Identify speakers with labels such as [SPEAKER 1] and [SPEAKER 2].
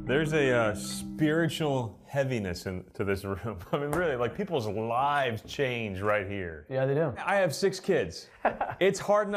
[SPEAKER 1] There's a spiritual heaviness to this room. I mean, really, like people's lives change right here.
[SPEAKER 2] Yeah, they do.
[SPEAKER 1] I have 6 kids. It's hard enough.